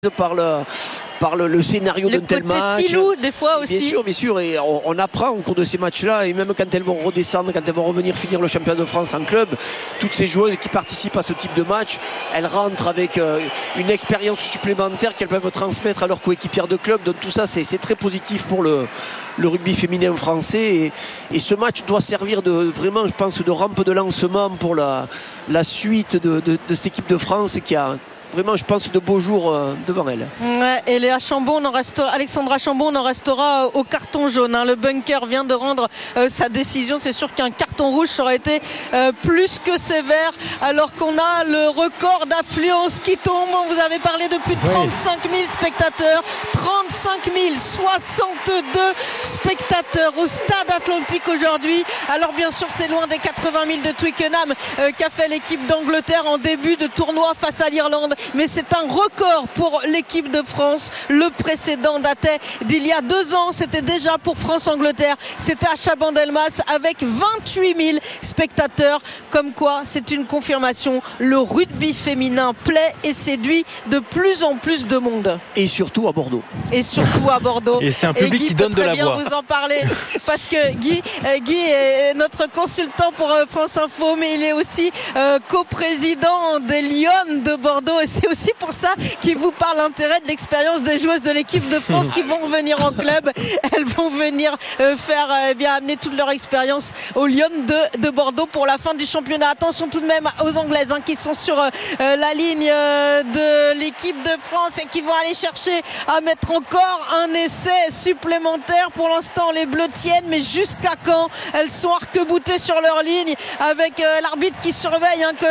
le scénario d'un tel match. Filou, des fois aussi. Bien sûr, et on apprend au cours de ces matchs-là, et même quand elles vont redescendre, quand elles vont revenir finir le championnat de France en club, toutes ces joueuses qui participent à ce type de match, elles rentrent avec une expérience supplémentaire qu'elles peuvent transmettre à leurs coéquipières de club. Donc tout ça, c'est très positif pour le rugby féminin français. Et ce match doit servir vraiment, je pense, de rampe de lancement pour la suite de cette équipe de France qui a vraiment, je pense, de beaux jours devant elle. Ouais, et Alexandra Chambon en restera au carton jaune. Le bunker vient de rendre sa décision. C'est sûr qu'un carton rouge aurait été plus que sévère, alors qu'on a le record d'affluence qui tombe. Vous avez parlé de plus de 35 000 spectateurs. 35 062 spectateurs au stade Atlantique aujourd'hui. Alors bien sûr, c'est loin des 80 000 de Twickenham qu'a fait l'équipe d'Angleterre en début de tournoi face à l'Irlande. Mais c'est un record pour l'équipe de France. Le précédent datait d'il y a 2 ans. C'était déjà pour France-Angleterre. C'était à Chabandelmas avec 28 000 spectateurs. Comme quoi, c'est une confirmation. Le rugby féminin plaît et séduit de plus en plus de monde. Et surtout à Bordeaux. Et c'est un public qui donne de la voix. Guy peut très bien vous en parler parce que Guy est notre consultant pour France Info, mais il est aussi coprésident des Lions de Bordeaux. Et c'est aussi pour ça qu'il vous parle l'intérêt de l'expérience des joueuses de l'équipe de France qui vont revenir en club. Elles vont venir amener toute leur expérience aux Lions de Bordeaux pour la fin du championnat. Attention tout de même aux Anglaises qui sont sur la ligne de l'équipe de France et qui vont aller chercher à mettre encore un essai supplémentaire. Pour l'instant, les Bleus tiennent, mais jusqu'à quand? Elles sont arc-boutées sur leur ligne avec l'arbitre qui surveille que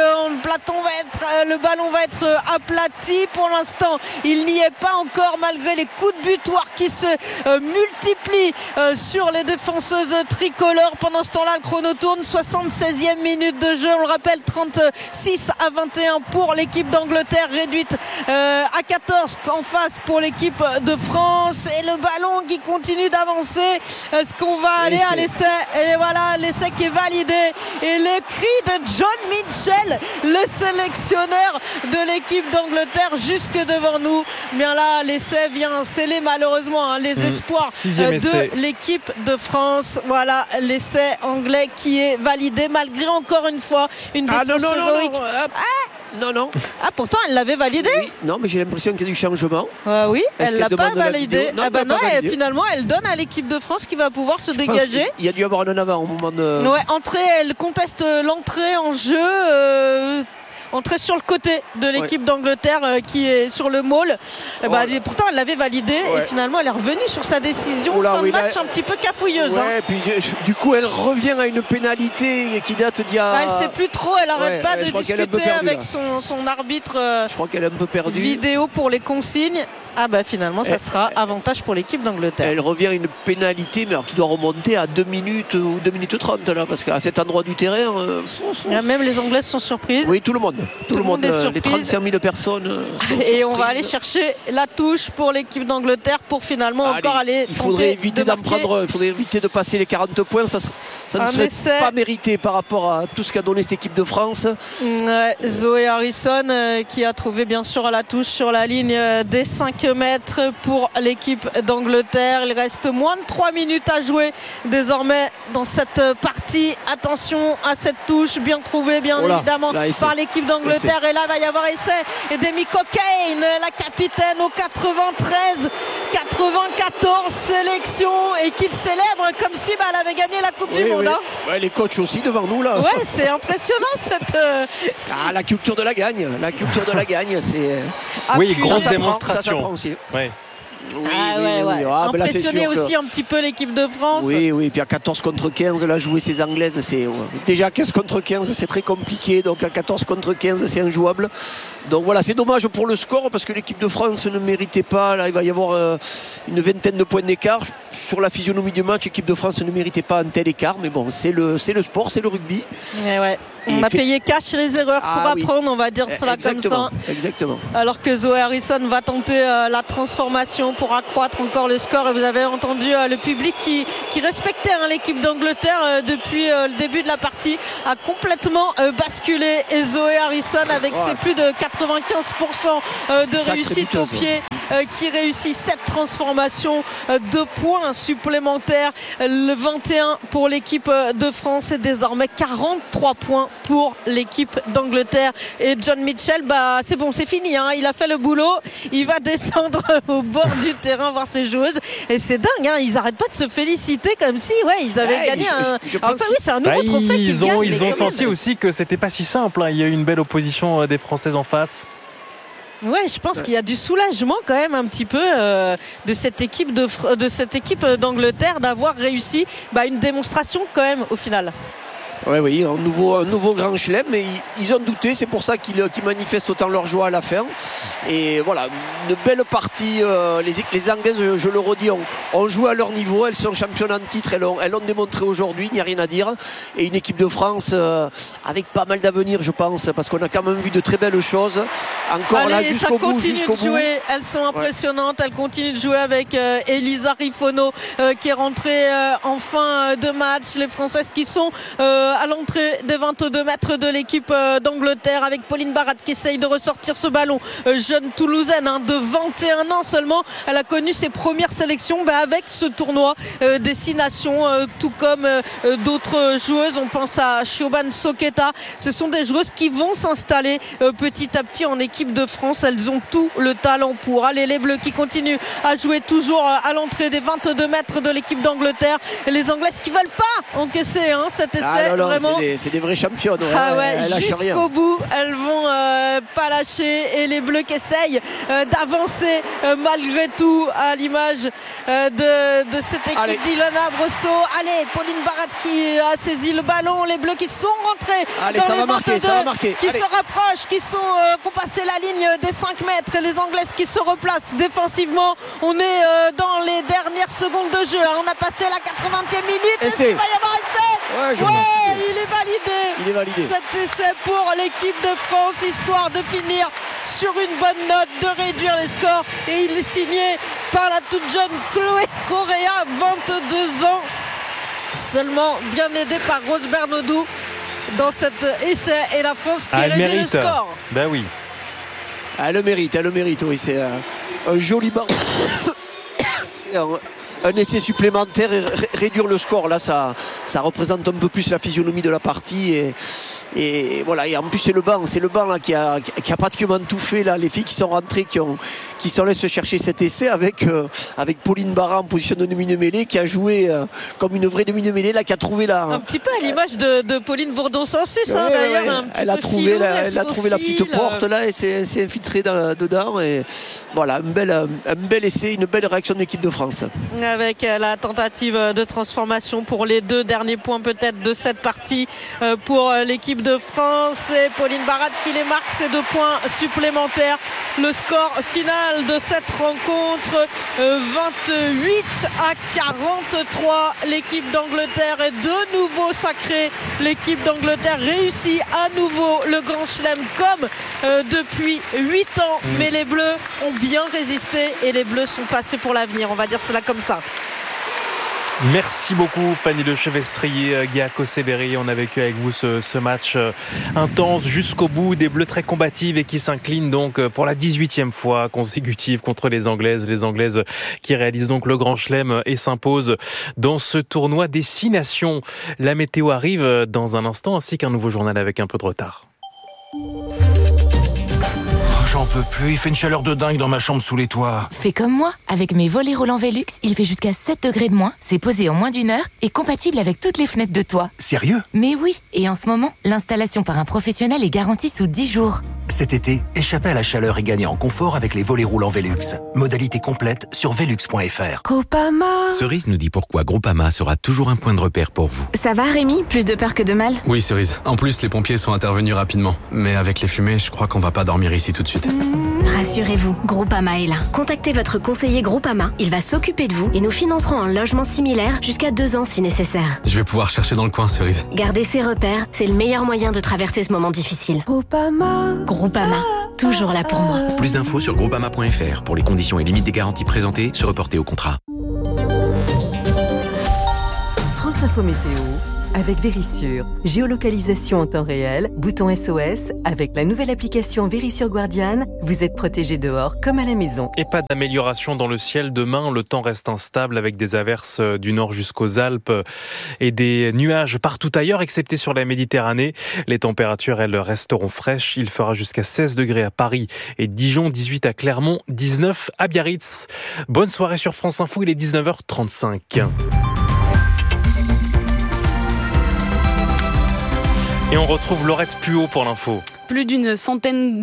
le ballon va être aplati. Pour l'instant, il n'y est pas encore malgré les coups de butoir qui se multiplient sur les défenseuses tricolores. Pendant ce temps-là, le chrono tourne. 76e minute de jeu. On le rappelle, 36-21 pour l'équipe d'Angleterre, réduite à 14 en face pour l'équipe de France. Et le ballon qui continue d'avancer. Est-ce qu'on va aller à l'essai? Et voilà, l'essai qui est validé. Et le cri de John Mitchell, le sélectionneur de l'équipe d'Angleterre, jusque devant nous. Bien là, l'essai vient sceller malheureusement les espoirs de l'équipe de France. Voilà, l'essai anglais qui est validé malgré encore une fois une défense héroïque. Non. Ah, pourtant elle l'avait validé. Oui, non, mais j'ai l'impression qu'il y a du changement. Oui, elle l'a pas validé. Finalement, elle donne à l'équipe de France qui va pouvoir se dégager. Il y a dû y avoir un avant au moment de. Ouais, elle conteste l'entrée en jeu. Entrée sur le côté de l'équipe d'Angleterre qui est sur le maul. Pourtant elle l'avait validé et finalement elle est revenue sur sa décision. Fin de match un petit peu cafouilleuse. Puis du coup elle revient à une pénalité qui date d'il y a. Elle sait plus trop, elle arrête pas de discuter avec son arbitre. Je crois qu'elle est un peu perdue. Vidéo pour les consignes. Finalement ça sera avantage pour l'équipe d'Angleterre. Elle revient à une pénalité mais alors qui doit remonter à 2 minutes ou 2 minutes 30 là, parce qu'à cet endroit du terrain même les Anglaises sont surprises. Oui, tout le monde est surpris. Les 35 000 personnes et on va aller chercher la touche pour l'équipe d'Angleterre pour finalement encore aller. Il faudrait éviter de passer les 40 points. Ça ne serait pas mérité par rapport à tout ce qu'a donné cette équipe de France. Zoé Harrison qui a trouvé bien sûr la touche sur la ligne des 5 mètres pour l'équipe d'Angleterre. Il reste moins de 3 minutes à jouer désormais dans cette partie. Attention à cette touche bien trouvée évidemment par l'équipe d'Angleterre. Et là va y avoir essai et Demi Cockaine, la capitaine au 94 sélections et qu'il célèbre comme si elle avait gagné la Coupe du Monde. Les coachs aussi devant nous là. C'est impressionnant cette la culture de la gagne. C'est grosse démonstration. Aussi. Impressionné aussi un petit peu l'équipe de France. Oui, puis à 14 contre 15 là, jouer ces Anglaises, c'est déjà 15 contre 15 c'est très compliqué, donc à 14 contre 15 c'est injouable. Donc voilà, c'est dommage pour le score parce que l'équipe de France ne méritait pas, là il va y avoir une vingtaine de points d'écart. sur la physionomie du match, l'équipe de France ne méritait pas un tel écart, mais bon, c'est le sport, c'est le rugby. Ouais. On a payé cash les erreurs pour apprendre, on va dire cela comme ça. Exactement. Alors que Zoé Harrison va tenter la transformation pour accroître encore le score. Et vous avez entendu le public qui respectait l'équipe d'Angleterre depuis le début de la partie, a complètement basculé. Et Zoé Harrison avec ses plus de 95% de réussite au pied, qui réussit cette transformation, 2 points supplémentaires. Le 21 pour l'équipe de France et désormais 43 points pour l'équipe d'Angleterre. Et John Mitchell, c'est bon, c'est fini, il a fait le boulot, il va descendre au bord du terrain voir ses joueuses, et c'est dingue, ils n'arrêtent pas de se féliciter comme si ils avaient gagné c'est un nouveau trophée qu'ils gagnent. Ils ont senti aussi que c'était pas si simple, il y a eu une belle opposition des Françaises en face. Ouais, je pense qu'il y a du soulagement quand même un petit peu de cette équipe d'Angleterre d'avoir réussi une démonstration quand même au final. Oui, un nouveau grand chelem, mais ils ont douté, c'est pour ça qu'ils manifestent autant leur joie à la fin. Et voilà, une belle partie. Les Anglaises, je le redis, ont joué à leur niveau, elles sont championnes en titre, elles l'ont démontré aujourd'hui, il n'y a rien à dire. Et une équipe de France avec pas mal d'avenir, je pense, parce qu'on a quand même vu de très belles choses. Encore là, jusqu'au bout. Elles sont impressionnantes, elles continuent de jouer avec Elisa Rifono qui est rentrée en fin de match. Les Françaises qui sont à l'entrée des 22 mètres de l'équipe d'Angleterre, avec Pauline Barat qui essaye de ressortir ce ballon. Jeune Toulousaine de 21 ans seulement, elle a connu ses premières sélections avec ce tournoi des 6 nations, tout comme d'autres joueuses. On pense à Siobhan Soketa. Ce sont des joueuses qui vont s'installer petit à petit en équipe de France. Elles ont tout le talent pour. Allez, les Bleus qui continuent à jouer toujours à l'entrée des 22 mètres de l'équipe d'Angleterre. Et les Anglaises qui veulent pas encaisser cet essai. Vraiment. C'est des vraies championnes. Jusqu'au bout, elles vont pas lâcher. Et les Bleus qui essayent d'avancer malgré tout, à l'image de cette équipe d'Ilona Brosso. Allez, Pauline Barat qui a saisi le ballon. Les Bleus qui sont rentrés dans les 22, qui se rapprochent, qui ont passé la ligne des 5 mètres. Et les Anglaises qui se replacent défensivement. On est dans les dernières secondes de jeu. On a passé la 80e minute. Est-ce qu'il va y avoir essai? Il est validé. Cet essai pour l'équipe de France, histoire de finir sur une bonne note, de réduire les scores. Et il est signé par la toute jeune Chloé Correa, 22 ans seulement, bien aidée par Rose Bernodou dans cet essai. Et la France qui réduit le score. Ben oui. Elle le mérite, oui. C'est un joli ballon. Un essai supplémentaire et réduire le score, là ça représente un peu plus la physionomie de la partie, et voilà. Et en plus c'est le banc là qui a pratiquement tout fait là. Les filles qui sont rentrées, qui sont allées se chercher cet essai avec Pauline Barat en position de demi-mêlée, qui a joué comme une vraie demi-mêlée là, qui a trouvé un petit peu à l'image de Pauline Bourdon-Sansus d'ailleurs. Elle a trouvé la petite porte là et s'est infiltrée dedans, et voilà, un bel essai, une belle réaction de l'équipe de France. Avec la tentative de transformation pour les 2 derniers points peut-être de cette partie pour l'équipe de France, et Pauline Barat qui les marque, ces 2 points supplémentaires. Le score final de cette rencontre, 28-43. L'équipe d'Angleterre est de nouveau sacrée. L'équipe d'Angleterre réussit à nouveau le Grand Chelem comme depuis 8 ans, mais les Bleus ont bien résisté et les Bleus sont passés pour l'avenir, on va dire cela comme ça. Merci beaucoup Fanny Le Chevestrier, Guy Cossé-Berry. On a vécu avec vous ce match intense jusqu'au bout, des Bleus très combatives et qui s'inclinent donc pour la 18e fois consécutive contre les Anglaises. Les Anglaises qui réalisent donc le Grand Chelem et s'imposent dans ce tournoi des 6 nations. La météo arrive dans un instant, ainsi qu'un nouveau journal avec un peu de retard. J'en peux plus, il fait une chaleur de dingue dans ma chambre sous les toits. Fais comme moi, avec mes volets roulants Velux, il fait jusqu'à 7 degrés de moins, c'est posé en moins d'1 heure et compatible avec toutes les fenêtres de toit. Sérieux? Mais oui, et en ce moment, l'installation par un professionnel est garantie sous 10 jours. Cet été, échappez à la chaleur et gagnez en confort avec les volets roulants Velux. Modalité complète sur velux.fr. Groupama. Cerise nous dit pourquoi Groupama sera toujours un point de repère pour vous. Ça va Rémi? Plus de peur que de mal? Oui Cerise, en plus les pompiers sont intervenus rapidement. Mais avec les fumées, je crois qu'on va pas dormir ici tout de suite. Rassurez-vous, Groupama est là. Contactez votre conseiller Groupama, il va s'occuper de vous et nous financerons un logement similaire jusqu'à 2 ans si nécessaire. Je vais pouvoir chercher dans le coin, Cerise. Garder ses repères, c'est le meilleur moyen de traverser ce moment difficile. Groupama, toujours là pour moi. Plus d'infos sur groupama.fr. Pour les conditions et limites des garanties présentées, se reporter au contrat. France Info Météo avec Vérissure. Géolocalisation en temps réel, bouton SOS. Avec la nouvelle application Vérissure Guardian, vous êtes protégé dehors comme à la maison. Et pas d'amélioration dans le ciel demain. Le temps reste instable avec des averses du nord jusqu'aux Alpes et des nuages partout ailleurs, excepté sur la Méditerranée. Les températures, elles, resteront fraîches. Il fera jusqu'à 16 degrés à Paris et Dijon, 18 à Clermont, 19 à Biarritz. Bonne soirée sur France Info, il est 19h35. Et on retrouve Laurette Puot pour l'info. Plus d'une centaine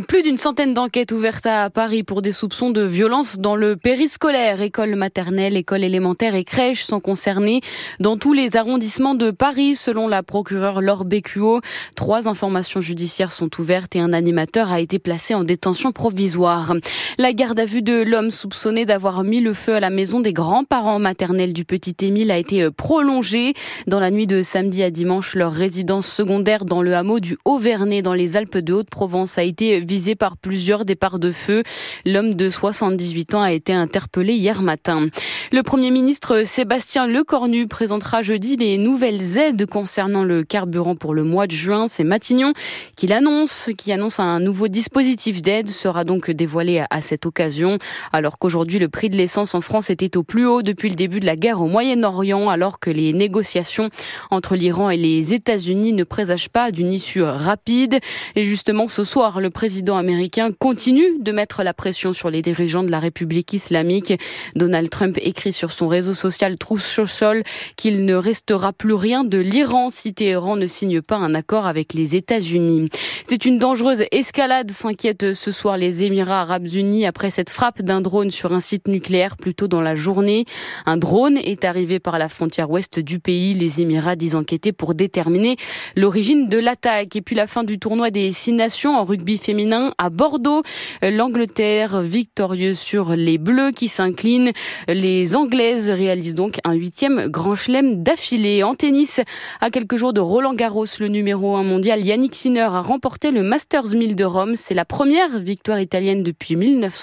d'enquêtes ouvertes à Paris pour des soupçons de violence dans le périscolaire. Écoles maternelles, écoles élémentaires et crèches sont concernées dans tous les arrondissements de Paris, selon la procureure Laure Bécuot. 3 informations judiciaires sont ouvertes et un animateur a été placé en détention provisoire. La garde à vue de l'homme soupçonné d'avoir mis le feu à la maison des grands-parents maternels du petit Émile a été prolongée. Dans la nuit de samedi à dimanche, leur résidence secondaire dans le hameau du Haut-Vernay, dans les Alpes de Haute-Provence, a été visé par plusieurs départs de feu. L'homme de 78 ans a été interpellé hier matin. Le Premier ministre Sébastien Lecornu présentera jeudi les nouvelles aides concernant le carburant pour le mois de juin. C'est Matignon qui annonce un nouveau dispositif d'aide, sera donc dévoilé à cette occasion. Alors qu'aujourd'hui, le prix de l'essence en France était au plus haut depuis le début de la guerre au Moyen-Orient, alors que les négociations entre l'Iran et les États-Unis ne présagent pas d'une issue rapide. Et justement, ce soir, le président américain continue de mettre la pression sur les dirigeants de la République islamique. Donald Trump écrit sur son réseau social Truth Social qu'il ne restera plus rien de l'Iran si Téhéran ne signe pas un accord avec les États-Unis. C'est une dangereuse escalade, s'inquiètent ce soir les Émirats arabes unis après cette frappe d'un drone sur un site nucléaire plus tôt dans la journée. Un drone est arrivé par la frontière ouest du pays. Les Émirats disent enquêter pour déterminer l'origine de l'attaque. Et puis la fin du tournoi des 6 nations en rugby féminin à Bordeaux. L'Angleterre victorieuse sur les Bleus qui s'inclinent. Les Anglaises réalisent donc un 8e grand chelem d'affilée. En tennis, à quelques jours de Roland-Garros, le numéro 1 mondial Yannick Sinner a remporté le Masters 1000 de Rome. C'est la première victoire italienne depuis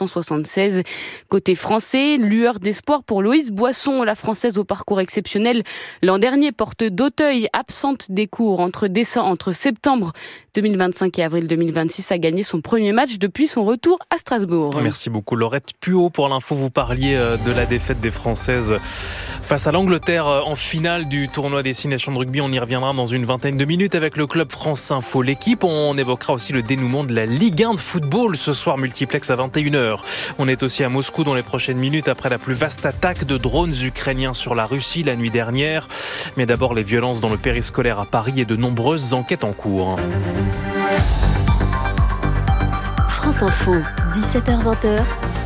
1976. Côté français, lueur d'espoir pour Loïse Boisson, la Française au parcours exceptionnel. L'an dernier, porte d'Auteuil, absente des cours entre septembre 2025 et avril 2026, a gagné son premier match depuis son retour à Strasbourg. Merci beaucoup Laurette Puot pour l'info. Vous parliez de la défaite des Françaises face à l'Angleterre en finale du tournoi des 6 nations de rugby. On y reviendra dans une vingtaine de minutes avec le club France Info. L'équipe, on évoquera aussi le dénouement de la Ligue 1 de football ce soir, multiplex à 21h. On est aussi à Moscou dans les prochaines minutes après la plus vaste attaque de drones ukrainiens sur la Russie la nuit dernière. Mais d'abord les violences dans le périscolaire à Paris et de nombreuses enquêtes en cours. France Info, 17h-20h.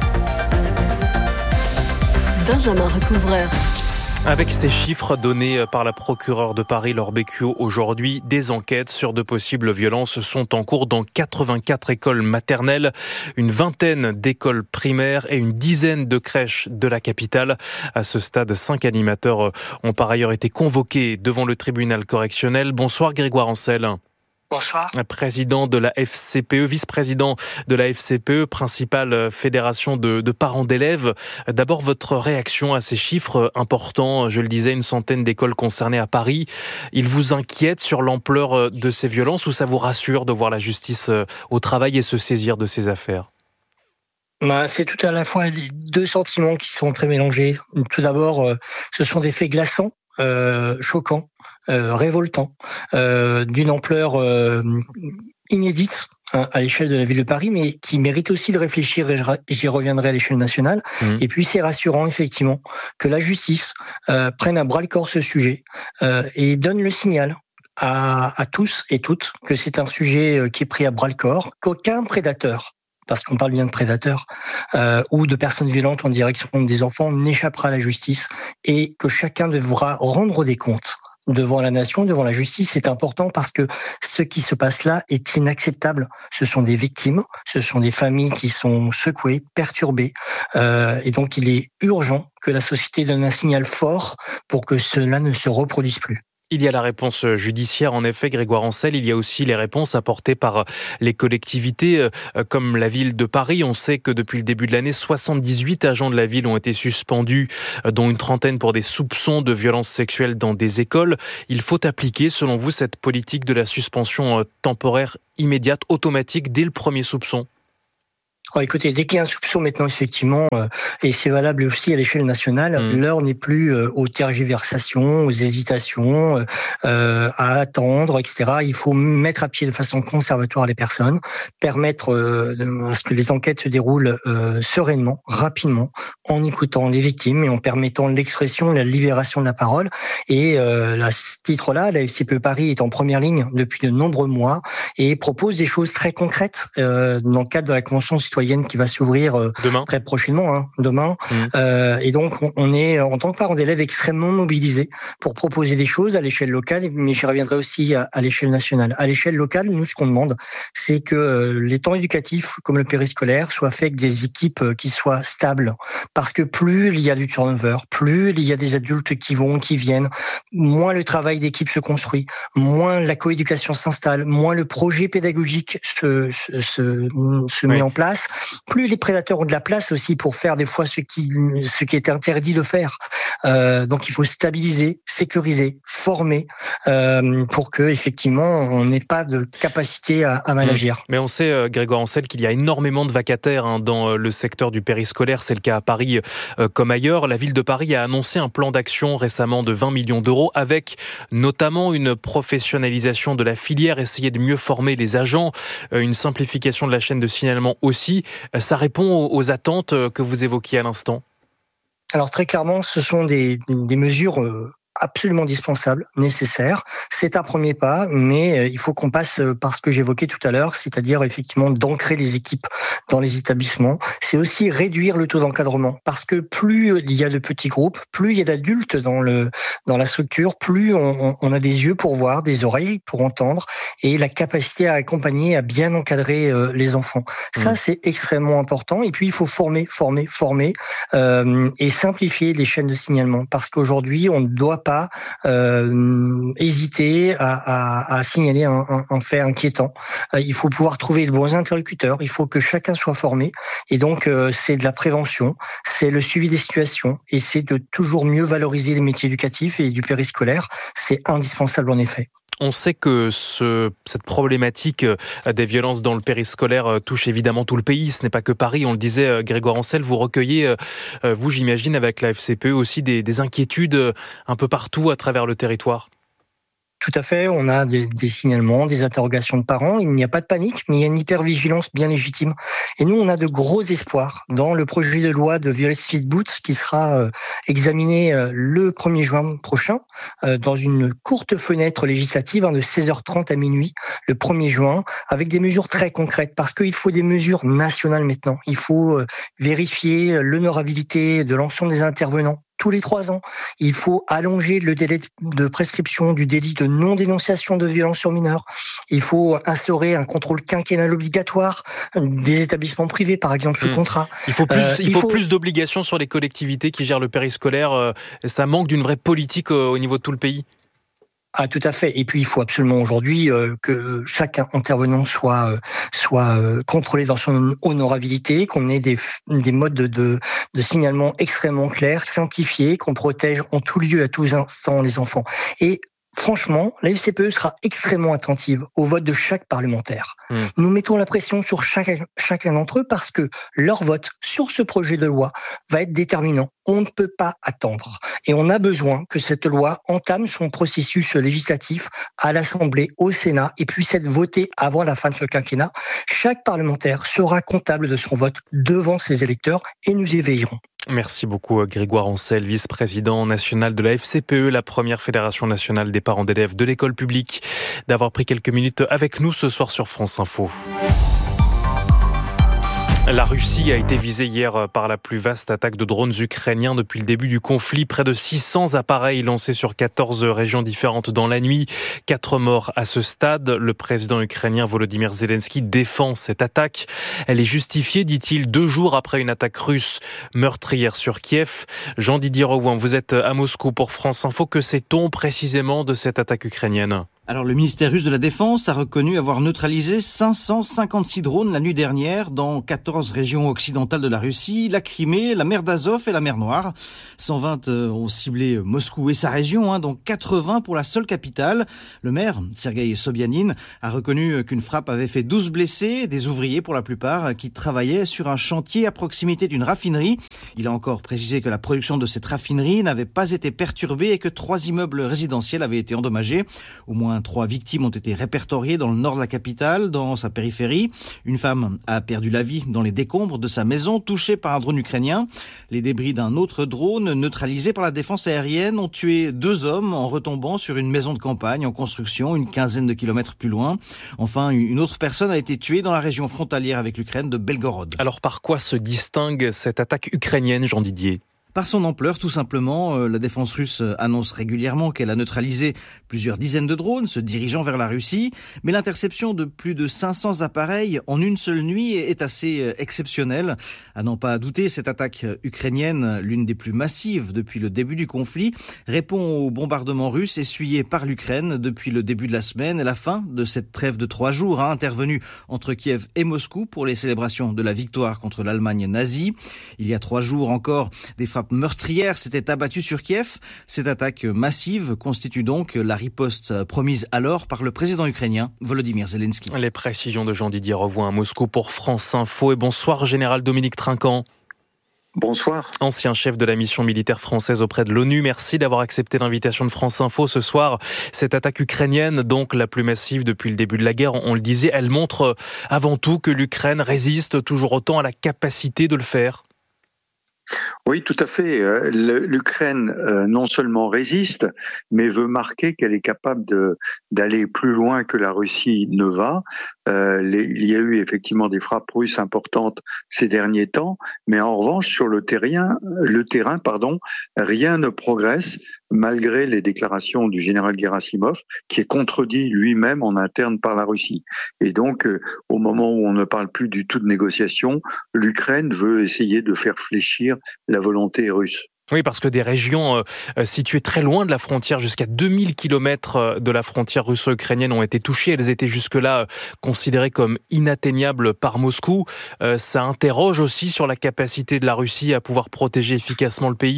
Benjamin Recouvreur. Avec ces chiffres donnés par la procureure de Paris, Laure Bécuot, aujourd'hui, des enquêtes sur de possibles violences sont en cours dans 84 écoles maternelles, une vingtaine d'écoles primaires et une dizaine de crèches de la capitale. À ce stade, 5 animateurs ont par ailleurs été convoqués devant le tribunal correctionnel. Bonsoir Grégoire Ancel. Bonsoir. Président de la FCPE, vice-président de la FCPE, principale fédération de parents d'élèves. D'abord, votre réaction à ces chiffres importants. Je le disais, une centaine d'écoles concernées à Paris. Il vous inquiète sur l'ampleur de ces violences ou ça vous rassure de voir la justice au travail et se saisir de ces affaires ? C'est tout à la fois deux sentiments qui sont très mélangés. Tout d'abord, ce sont des faits glaçants, choquants, révoltants, d'une ampleur inédite à l'échelle de la ville de Paris, mais qui mérite aussi de réfléchir, et j'y reviendrai à l'échelle nationale. Et puis c'est rassurant effectivement que la justice prenne à bras-le-corps ce sujet et donne le signal à tous et toutes que c'est un sujet qui est pris à bras-le-corps, qu'aucun prédateur, parce qu'on parle bien de prédateurs, ou de personnes violentes en direction des enfants, n'échappera à la justice et que chacun devra rendre des comptes devant la nation, devant la justice. C'est important parce que ce qui se passe là est inacceptable. Ce sont des victimes, ce sont des familles qui sont secouées, perturbées. Et donc, il est urgent que la société donne un signal fort pour que cela ne se reproduise plus. Il y a la réponse judiciaire, en effet, Grégoire Ancel. Il y a aussi les réponses apportées par les collectivités, comme la ville de Paris. On sait que depuis le début de l'année, 78 agents de la ville ont été suspendus, dont une trentaine pour des soupçons de violences sexuelles dans des écoles. Il faut appliquer, selon vous, cette politique de la suspension temporaire immédiate, automatique, dès le premier soupçon? Écoutez, dès qu'il y a un soupçon maintenant, effectivement, et c'est valable aussi à l'échelle nationale, l'heure n'est plus aux tergiversations, aux hésitations, à attendre, etc. Il faut mettre à pied de façon conservatoire les personnes, permettre à ce que les enquêtes se déroulent sereinement, rapidement, en écoutant les victimes et en permettant l'expression et la libération de la parole. Et à ce titre-là, la FCPE Paris est en première ligne depuis de nombreux mois et propose des choses très concrètes dans le cadre de la Convention citoyenne qui va s'ouvrir très prochainement, demain. Et donc, on est, en tant que parents d'élèves, extrêmement mobilisés pour proposer des choses à l'échelle locale, mais j'y reviendrai aussi à l'échelle nationale. À l'échelle locale, nous, ce qu'on demande, c'est que les temps éducatifs, comme le périscolaire, soient faits avec des équipes qui soient stables. Parce que plus il y a du turnover, plus il y a des adultes qui vont, qui viennent, moins le travail d'équipe se construit, moins la coéducation s'installe, moins le projet pédagogique se met en place, plus les prédateurs ont de la place aussi pour faire des fois ce qui est interdit de faire. Donc il faut stabiliser, sécuriser, former pour que effectivement on n'ait pas de capacité à mal agir. Mais on sait, Grégoire Ancel, qu'il y a énormément de vacataires dans le secteur du périscolaire. C'est le cas à Paris comme ailleurs. La ville de Paris a annoncé un plan d'action récemment de 20 millions d'euros avec notamment une professionnalisation de la filière, essayer de mieux former les agents, une simplification de la chaîne de signalement aussi. Ça répond aux attentes que vous évoquiez à l'instant? Alors très clairement, ce sont des mesures absolument indispensable, nécessaire. C'est un premier pas, mais il faut qu'on passe par ce que j'évoquais tout à l'heure, c'est-à-dire effectivement d'ancrer les équipes dans les établissements. C'est aussi réduire le taux d'encadrement, parce que plus il y a de petits groupes, plus il y a d'adultes dans la structure, plus on a des yeux pour voir, des oreilles pour entendre, et la capacité à accompagner, à bien encadrer les enfants. Ça, c'est extrêmement important. Et puis, il faut former et simplifier les chaînes de signalement, parce qu'aujourd'hui, on ne doit pas hésiter à signaler un fait inquiétant. Il faut pouvoir trouver de bons interlocuteurs, il faut que chacun soit formé, et donc c'est de la prévention, c'est le suivi des situations, et c'est de toujours mieux valoriser les métiers éducatifs et du périscolaire. C'est indispensable en effet. On sait que cette problématique des violences dans le périscolaire touche évidemment tout le pays. Ce n'est pas que Paris, on le disait, Grégoire Ancel. Vous recueillez, vous j'imagine, avec la FCPE aussi des inquiétudes un peu partout à travers le territoire. Tout à fait, on a des signalements, des interrogations de parents. Il n'y a pas de panique, mais il y a une hypervigilance bien légitime. Et nous, on a de gros espoirs dans le projet de loi de Violette Speedboot qui sera examiné le 1er juin prochain dans une courte fenêtre législative de 16h30 à minuit le 1er juin avec des mesures très concrètes parce qu'il faut des mesures nationales maintenant. Il faut vérifier l'honorabilité de l'ensemble des intervenants. Tous les 3 ans, il faut allonger le délai de prescription du délit de non-dénonciation de violence sur mineurs. Il faut instaurer un contrôle quinquennal obligatoire des établissements privés, par exemple, sous contrat. Il faut plus d'obligations sur les collectivités qui gèrent le périscolaire. Ça manque d'une vraie politique au niveau de tout le pays. Ah, tout à fait. Et puis, il faut absolument aujourd'hui que chaque intervenant soit contrôlé dans son honorabilité, qu'on ait des modes de signalement extrêmement clairs, simplifiés, qu'on protège en tout lieu, à tous instants les enfants. Et franchement, la FCPE sera extrêmement attentive au vote de chaque parlementaire. Nous mettons la pression sur chacun d'entre eux parce que leur vote sur ce projet de loi va être déterminant. On ne peut pas attendre. Et on a besoin que cette loi entame son processus législatif à l'Assemblée, au Sénat, et puisse être votée avant la fin de ce quinquennat. Chaque parlementaire sera comptable de son vote devant ses électeurs et nous y veillerons. Merci beaucoup Grégoire Ancel, vice-président national de la FCPE, la première fédération nationale des parents d'élèves de l'école publique, d'avoir pris quelques minutes avec nous ce soir sur France Info. La Russie a été visée hier par la plus vaste attaque de drones ukrainiens depuis le début du conflit. Près de 600 appareils lancés sur 14 régions différentes dans la nuit. 4 morts à ce stade. Le président ukrainien Volodymyr Zelensky défend cette attaque. Elle est justifiée, dit-il, 2 jours après une attaque russe meurtrière sur Kiev. Jean-Didier Rowan, vous êtes à Moscou pour France Info. Que sait-on précisément de cette attaque ukrainienne ? Alors le ministère russe de la Défense a reconnu avoir neutralisé 556 drones la nuit dernière dans 14 régions occidentales de la Russie, la Crimée, la mer d'Azov et la mer Noire. 120 ont ciblé Moscou et sa région, dont 80 pour la seule capitale. Le maire, Sergueï Sobyanin, a reconnu qu'une frappe avait fait 12 blessés, des ouvriers pour la plupart, qui travaillaient sur un chantier à proximité d'une raffinerie. Il a encore précisé que la production de cette raffinerie n'avait pas été perturbée et que 3 immeubles résidentiels avaient été endommagés. Au moins 3 victimes ont été répertoriées dans le nord de la capitale, dans sa périphérie. Une femme a perdu la vie dans les décombres de sa maison, touchée par un drone ukrainien. Les débris d'un autre drone, neutralisé par la défense aérienne, ont tué 2 hommes en retombant sur une maison de campagne en construction, une quinzaine de kilomètres plus loin. Enfin, une autre personne a été tuée dans la région frontalière avec l'Ukraine de Belgorod. Alors par quoi se distingue cette attaque ukrainienne, Jean Didier ? Par son ampleur, tout simplement, la défense russe annonce régulièrement qu'elle a neutralisé plusieurs dizaines de drones se dirigeant vers la Russie, mais l'interception de plus de 500 appareils en une seule nuit est assez exceptionnelle. À n'en pas douter, cette attaque ukrainienne, l'une des plus massives depuis le début du conflit, répond aux bombardements russes essuyés par l'Ukraine depuis le début de la semaine et la fin de cette trêve de 3 jours intervenue entre Kiev et Moscou pour les célébrations de la victoire contre l'Allemagne nazie. Il y a 3 jours encore, des frappes meurtrières s'étaient abattues sur Kiev. Cette attaque massive constitue donc la riposte promise alors par le président ukrainien Volodymyr Zelensky. Les précisions de Jean-Didier Rovoy à Moscou pour France Info. Et bonsoir général Dominique Trinquant. Bonsoir. Ancien chef de la mission militaire française auprès de l'ONU, merci d'avoir accepté l'invitation de France Info ce soir. Cette attaque ukrainienne, donc la plus massive depuis le début de la guerre, on le disait, elle montre avant tout que l'Ukraine résiste toujours autant à la capacité de le faire. Oui, tout à fait. L'Ukraine non seulement résiste, mais veut marquer qu'elle est capable d'aller plus loin que la Russie ne va. Il y a eu effectivement des frappes russes importantes ces derniers temps, mais en revanche, sur le terrain, rien ne progresse, malgré les déclarations du général Gerasimov, qui est contredit lui-même en interne par la Russie. Et donc, au moment où on ne parle plus du tout de négociation, l'Ukraine veut essayer de faire fléchir la volonté russe. Oui, parce que des régions situées très loin de la frontière, jusqu'à 2000 km de la frontière russo-ukrainienne ont été touchées. Elles étaient jusque-là considérées comme inatteignables par Moscou. Ça interroge aussi sur la capacité de la Russie à pouvoir protéger efficacement le pays ?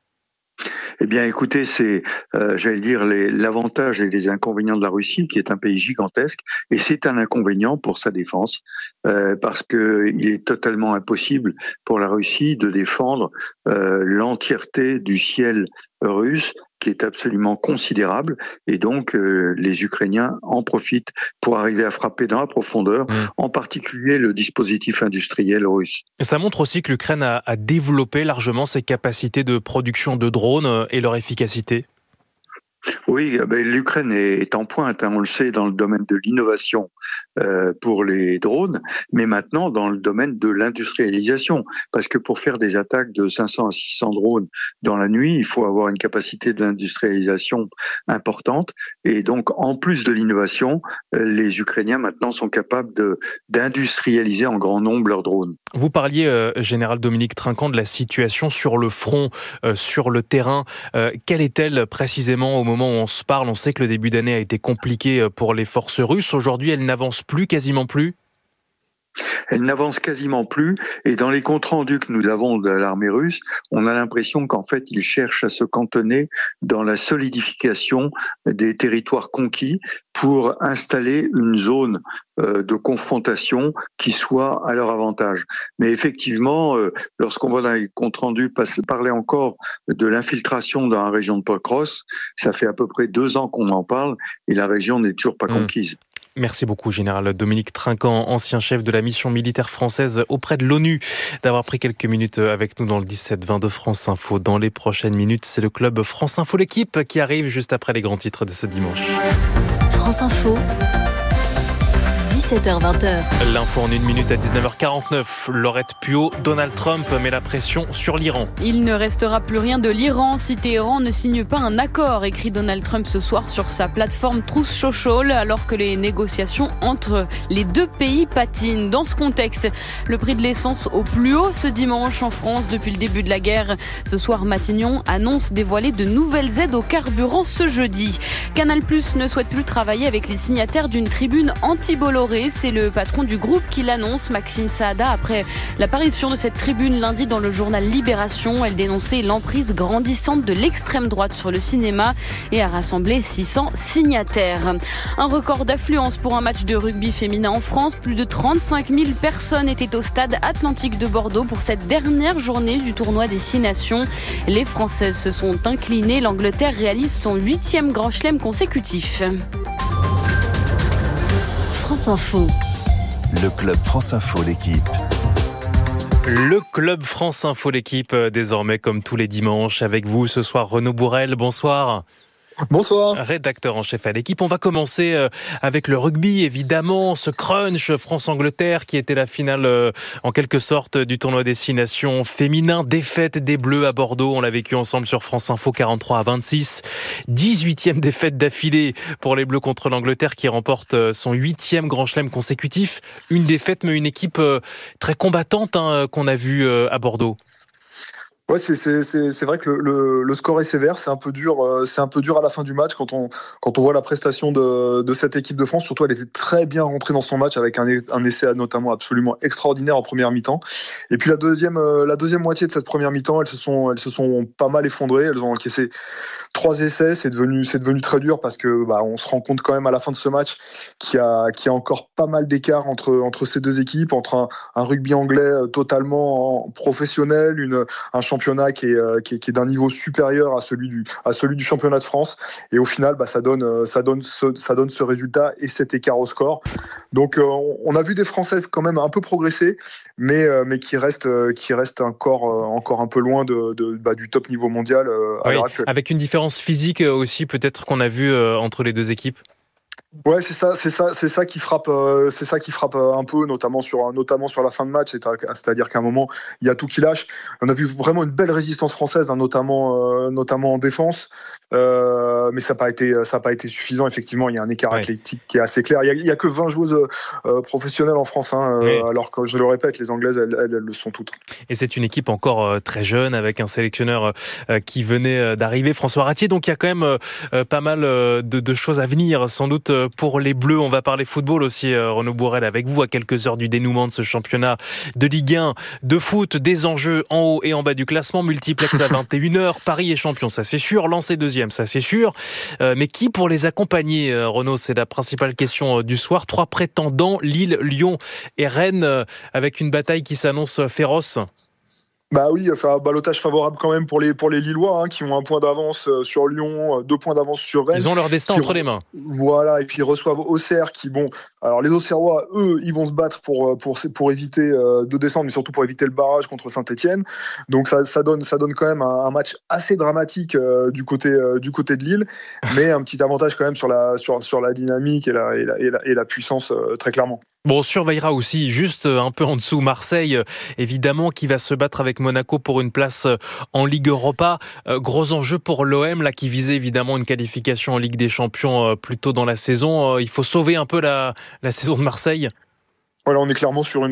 Eh bien, écoutez, c'est, l'avantage et les inconvénients de la Russie, qui est un pays gigantesque, et c'est un inconvénient pour sa défense, parce que il est totalement impossible pour la Russie de défendre l'entièreté du ciel russe, qui est absolument considérable, et donc les Ukrainiens en profitent pour arriver à frapper dans la profondeur, en particulier le dispositif industriel russe. Et ça montre aussi que l'Ukraine a développé largement ses capacités de production de drones et leur efficacité. Oui, l'Ukraine est en pointe, on le sait, dans le domaine de l'innovation pour les drones, mais maintenant dans le domaine de l'industrialisation, parce que pour faire des attaques de 500 à 600 drones dans la nuit, il faut avoir une capacité d'industrialisation importante, et donc en plus de l'innovation, les Ukrainiens maintenant sont capables d'industrialiser en grand nombre leurs drones. Vous parliez, général Dominique Trinquant, de la situation sur le front, sur le terrain. Quelle est-elle précisément au moment où on se parle? On sait que le début d'année a été compliqué pour les forces russes. Aujourd'hui, elles n'avancent plus, quasiment plus? Elle n'avance quasiment plus, et dans les comptes rendus que nous avons de l'armée russe, on a l'impression qu'en fait, ils cherchent à se cantonner dans la solidification des territoires conquis pour installer une zone de confrontation qui soit à leur avantage. Mais effectivement, lorsqu'on voit dans les comptes rendus parler encore de l'infiltration dans la région de Pokros, ça fait à peu près 2 ans qu'on en parle, et la région n'est toujours pas conquise. Merci beaucoup, général Dominique Trinquant, ancien chef de la mission militaire française auprès de l'ONU, d'avoir pris quelques minutes avec nous dans le 17-20 de France Info. Dans les prochaines minutes, c'est le club France Info, l'équipe qui arrive juste après les grands titres de ce dimanche. France Info, 17h20. L'info en 1 minute à 19h49. Laurette Puot, Donald Trump met la pression sur l'Iran. Il ne restera plus rien de l'Iran si Téhéran ne signe pas un accord, écrit Donald Trump ce soir sur sa plateforme Truth Social, alors que les négociations entre les deux pays patinent. Dans ce contexte, le prix de l'essence au plus haut ce dimanche en France depuis le début de la guerre. Ce soir, Matignon annonce dévoiler de nouvelles aides au carburant ce jeudi. Canal+ ne souhaite plus travailler avec les signataires d'une tribune anti-Bolloré. C'est le patron du groupe qui l'annonce, Maxime Saada, après l'apparition de cette tribune lundi dans le journal Libération. Elle dénonçait l'emprise grandissante de l'extrême droite sur le cinéma et a rassemblé 600 signataires. Un record d'affluence pour un match de rugby féminin en France. Plus de 35 000 personnes étaient au stade Atlantique de Bordeaux pour cette dernière journée du tournoi des 6 nations. Les Françaises se sont inclinées. L'Angleterre réalise son 8e grand chelem consécutif. France Info. Le club France Info, l'équipe. Le club France Info, l'équipe, désormais comme tous les dimanches. Avec vous ce soir, Renaud Bourrel, bonsoir. Bonsoir. Rédacteur en chef à l'équipe. On va commencer avec le rugby, évidemment. Ce crunch France-Angleterre qui était la finale en quelque sorte du tournoi des 6 nations féminin. Défaite des Bleus à Bordeaux. On l'a vécu ensemble sur France Info, 43-26. 18e défaite d'affilée pour les Bleus contre l'Angleterre qui remporte son 8e grand chelem consécutif. Une défaite mais une équipe très combattante qu'on a vue à Bordeaux. Ouais, c'est vrai que le score est sévère, c'est un peu dur à la fin du match quand on voit la prestation de cette équipe de France. Surtout, elle était très bien rentrée dans son match avec un essai notamment absolument extraordinaire en première mi-temps. Et puis la deuxième moitié de cette première mi-temps, elles se sont pas mal effondrées. Elles ont encaissé 3 essais. C'est devenu très dur parce que on se rend compte quand même à la fin de ce match qu'il y a encore pas mal d'écart entre ces deux équipes, entre un rugby anglais totalement professionnel, un championnat qui est d'un niveau supérieur à celui du championnat de France, et au final ça donne ce résultat et cet écart au score. Donc on a vu des Françaises quand même un peu progresser, mais qui restent encore un peu loin du top niveau mondial à l'heure actuelle. Avec une différence physique aussi peut-être qu'on a vu entre les deux équipes. Ouais, c'est ça qui frappe un peu, notamment sur la fin de match. C'est-à-dire qu'à un moment, il y a tout qui lâche. On a vu vraiment une belle résistance française, notamment en défense. Mais ça n'a pas été suffisant. Effectivement, il y a un écart athlétique qui est assez clair. Il y a que 20 joueuses professionnelles en France, alors que je le répète, les Anglaises, elles le sont toutes. Et c'est une équipe encore très jeune, avec un sélectionneur qui venait d'arriver, François Ratier. Donc il y a quand même pas mal de choses à venir, sans doute pour les Bleus. On va parler football aussi, Renaud Bourrel, avec vous, à quelques heures du dénouement de ce championnat de Ligue 1 de foot. Des enjeux en haut et en bas du classement, multiplex à 21h. Paris est champion, ça c'est sûr. Lens est deuxième, ça c'est sûr. Mais qui pour les accompagner, Renaud? C'est la principale question du soir. 3 prétendants, Lille, Lyon et Rennes, avec une bataille qui s'annonce féroce. Bah oui, enfin, ballottage favorable quand même pour les Lillois, qui ont 1 point d'avance sur Lyon, 2 points d'avance sur Rennes. Ils ont leur destin entre les mains. Voilà, et puis ils reçoivent Auxerre alors les Auxerrois, eux, ils vont se battre pour éviter de descendre, mais surtout pour éviter le barrage contre Saint-Etienne. Donc ça donne quand même un match assez dramatique du côté de Lille, mais un petit avantage quand même sur la dynamique et la puissance, très clairement. Bon, on surveillera aussi juste un peu en dessous Marseille, évidemment, qui va se battre avec Monaco pour une place en Ligue Europa. Gros enjeu pour l'OM, là, qui visait évidemment une qualification en Ligue des Champions plus tôt dans la saison. Il faut sauver un peu la saison de Marseille. Voilà, on est clairement sur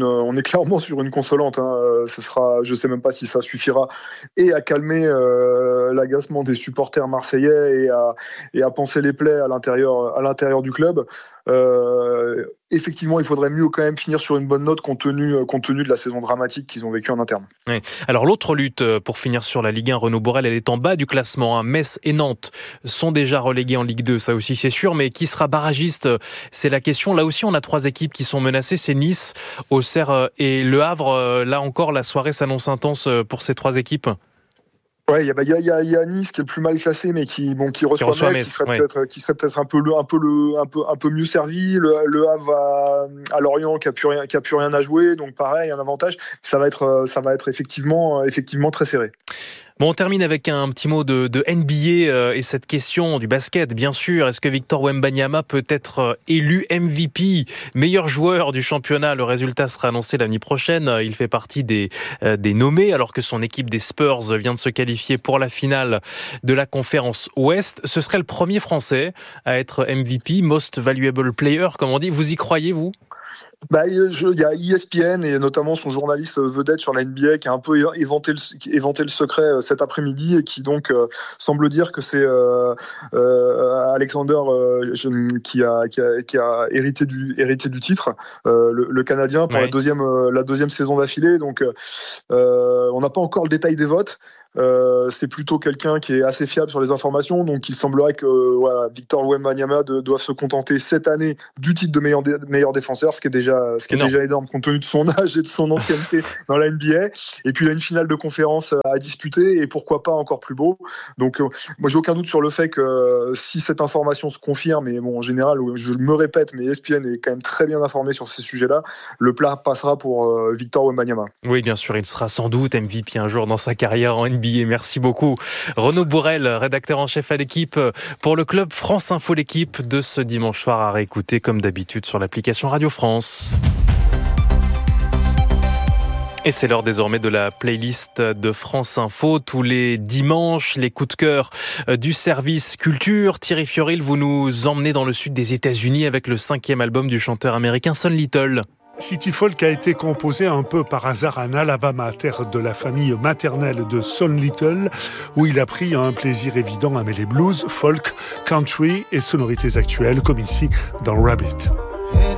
une consolante. Ce sera, je sais même pas si ça suffira et à calmer l'agacement des supporters marseillais et à panser les plaies à l'intérieur du club. Effectivement, il faudrait mieux quand même finir sur une bonne note compte tenu de la saison dramatique qu'ils ont vécue en interne. Oui. Alors l'autre lutte pour finir sur la Ligue 1, Renaud Bourrel, elle est en bas du classement. Metz et Nantes sont déjà relégués en Ligue 2, ça aussi c'est sûr, mais qui sera barragiste? C'est la question. Là aussi, on a 3 équipes qui sont menacées, c'est Nice, Auxerre et Le Havre. Là encore, la soirée s'annonce intense pour ces 3 équipes. Ouais, il y a Nice qui est le plus mal classé, mais qui reçoit Metz, qui serait peut-être un peu mieux servi. Le Havre à Lorient qui a plus rien à jouer, donc pareil, un avantage. Ça va être effectivement très serré. Bon, on termine avec un petit mot de NBA et cette question du basket, bien sûr. Est-ce que Victor Wembanyama peut être élu MVP, meilleur joueur du championnat? Le résultat sera annoncé l'année prochaine. Il fait partie des nommés, alors que son équipe des Spurs vient de se qualifier pour la finale de la conférence Ouest. Ce serait le premier Français à être MVP, Most Valuable Player, comme on dit. Vous y croyez, vous? Il y a ESPN et notamment son journaliste vedette sur la NBA qui a un peu éventé le secret cet après-midi et qui donc semble dire que c'est Alexander qui a hérité du titre, le Canadien pour la deuxième saison d'affilée. Donc on n'a pas encore le détail des votes. C'est plutôt quelqu'un qui est assez fiable sur les informations, donc il semblerait que Victor Wembanyama doive se contenter cette année du titre de meilleur défenseur, ce qui est déjà énorme compte tenu de son âge et de son ancienneté dans la NBA. Et puis il a une finale de conférence à disputer et pourquoi pas encore plus beau. Donc moi j'ai aucun doute sur le fait que si cette information se confirme, et bon en général je me répète, mais ESPN est quand même très bien informé sur ces sujets-là, le plat passera pour Victor Wembanyama. Oui, bien sûr, il sera sans doute MVP un jour dans sa carrière en NBA. Merci beaucoup Renaud Bourrel, rédacteur en chef à l'équipe pour le club France Info, l'équipe de ce dimanche soir à réécouter comme d'habitude sur l'application Radio France. Et c'est l'heure désormais de la playlist de France Info. Tous les dimanches, les coups de cœur du service culture. Thierry Fioril, vous nous emmenez dans le sud des États-Unis avec le 5e album du chanteur américain Son Little. City Folk a été composé un peu par hasard en Alabama, terre de la famille maternelle de Son Little, où il a pris un plaisir évident à mêler blues, folk, country et sonorités actuelles, comme ici dans Rabbit.